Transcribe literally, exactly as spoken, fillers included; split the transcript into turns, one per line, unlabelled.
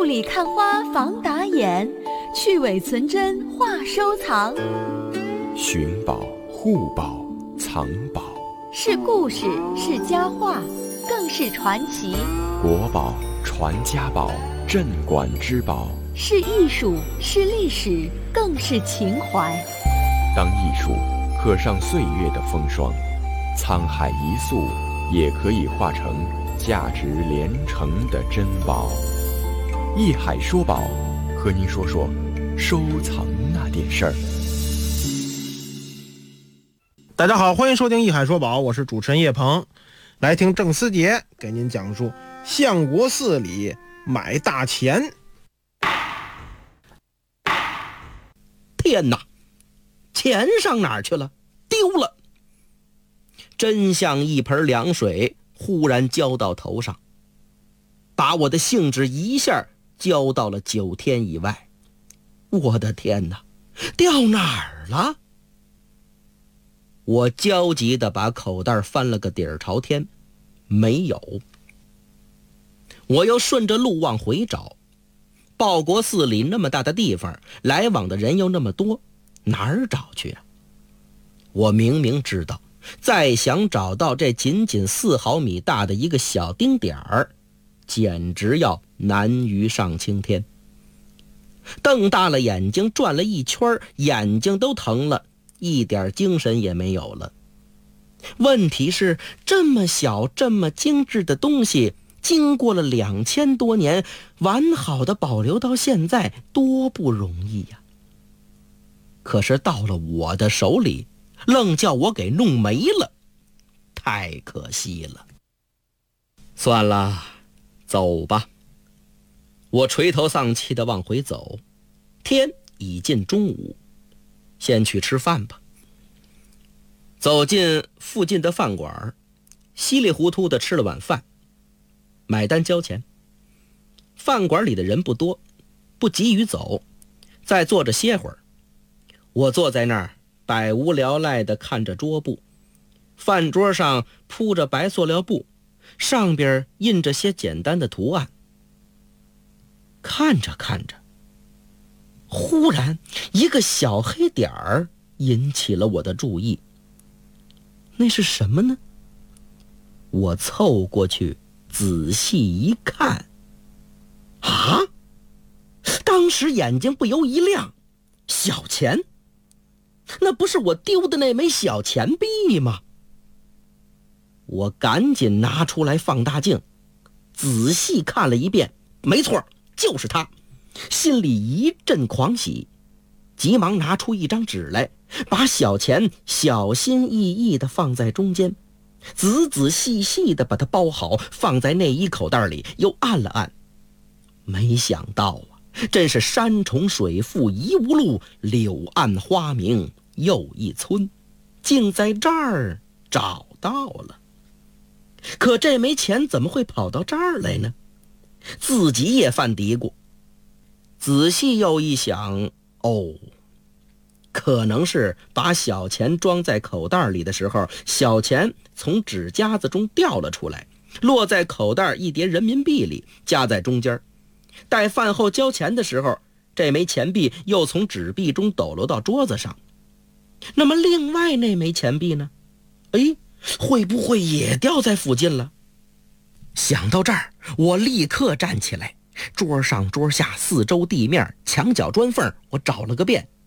里看花防打眼，去伪存真话收藏。
寻宝、护宝、藏宝，
是故事，是佳话，更是传奇。
国宝、传家宝，镇馆之宝，
是艺术，是历史，更是情怀。
当艺术刻上岁月的风霜，沧海一粟也可以化成价值连城的珍宝。艺海说宝，和您说说收藏那点事儿。
大家好，欢迎收听艺海说宝，我是主持人叶鹏。来听郑思杰给您讲述相国寺里买大钱。
天哪，钱上哪儿去了？丢了！真像一盆凉水忽然浇到头上，把我的兴致一下浇到了九天以外。我的天哪，掉哪儿了？我焦急地把口袋翻了个底儿朝天，没有。我又顺着路往回找，报国寺里那么大的地方，来往的人又那么多，哪儿找去啊？我明明知道，再想找到这仅仅四毫米大的一个小丁点儿，简直要难于上青天。瞪大了眼睛转了一圈，眼睛都疼了，一点精神也没有了。问题是，这么小这么精致的东西，经过了两千多年，完好的保留到现在，多不容易呀！可是到了我的手里，愣叫我给弄没了，太可惜了。算了，走吧。我垂头丧气地往回走，天已近中午，先去吃饭吧。走进附近的饭馆，稀里糊涂地吃了晚饭，买单交钱。饭馆里的人不多，不急于走，再坐着歇会儿。我坐在那儿百无聊赖地看着桌布，饭桌上铺着白塑料布，上边印着些简单的图案。看着看着，忽然一个小黑点儿引起了我的注意。那是什么呢？我凑过去仔细一看，啊！当时眼睛不由一亮，小钱？那不是我丢的那枚小钱币吗？我赶紧拿出来放大镜，仔细看了一遍，没错，就是它。心里一阵狂喜，急忙拿出一张纸来，把小钱小心翼翼地放在中间，仔仔细细地把它包好，放在内衣口袋里，又按了按。没想到啊，真是山重水复疑无路，柳暗花明又一村，竟在这儿找到了。可这枚钱怎么会跑到这儿来呢？自己也犯嘀咕。仔细又一想，哦，可能是把小钱装在口袋里的时候，小钱从纸夹子中掉了出来，落在口袋一叠人民币里，夹在中间。待饭后交钱的时候，这枚钱币又从纸币中抖落到桌子上。那么另外那枚钱币呢？哎，会不会也掉在附近了？想到这儿，我立刻站起来，桌上桌下四周地面墙角砖缝我找了个遍，